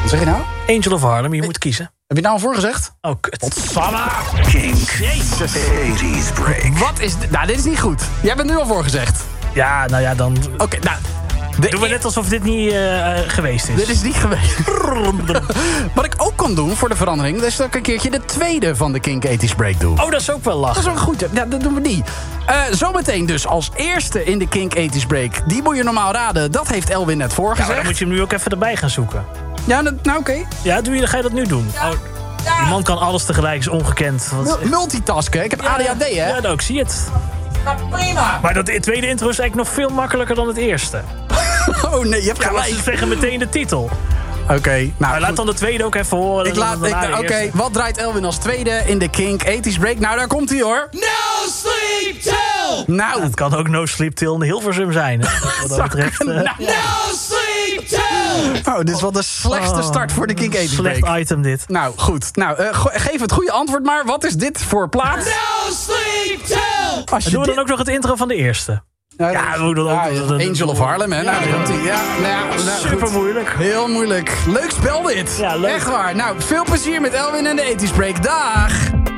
Wat zeg je nou? Angel of Harlem, je moet kiezen. Heb je het nou al voorgezegd? Oh, kut. Godsamme! Kink 80s Break. Wat is... Nou, dit is niet goed. Jij bent nu al voorgezegd. Ja, nou ja, dan... Oké, nou... Doen we net alsof dit niet geweest is. Dit is niet geweest. Wat ik ook kan doen voor de verandering... is dat ik een keertje de tweede van de Kink 80s Break doe. Oh, dat is ook wel lachen. Dat is ook goed. Ja, dat doen we die. Zometeen dus als eerste in de Kink 80s Break. Die moet je normaal raden. Dat heeft Elwin net Ja, voorgezegd. maar dan moet je hem nu ook even erbij gaan zoeken. Ja, nou oké. Ja, ga je dat nu doen? Ja. Oh, die man kan alles tegelijk, is ongekend. Multitasken. Ik heb ADHD, hè? Ja, nou, ik zie het. Ja, prima. Maar dat tweede intro is eigenlijk nog veel makkelijker dan het eerste. Oh nee, je hebt Ja, maar gelijk. ze zeggen meteen de titel. Oké, nou Maar laat goed. dan de tweede ook even horen. Oké, wat draait Elwin als tweede in de Kink 80s Break? Nou, daar komt hij hoor. No sleep till! Nou, Het kan ook No Sleep Till in Hilversum zijn. Hè? Wat dat betreft. No sleep till! oh, dit is wel de slechtste start voor de Kink 80s Slecht Break. item dit. Nou, goed. Nou, geef het goede antwoord maar. Wat is dit voor plaats? No sleep till! Als je Doen we dit- dan ook nog het intro van de eerste? Nou, Ja, we doen ook- Angel of Harlem, hè? Nou, daar komt hij. Ja, nou, Super goed. moeilijk. Heel moeilijk. Leuk spel dit. Ja, leuk. Echt waar. Nou, veel plezier met Elwin en de 80s Break. Dag!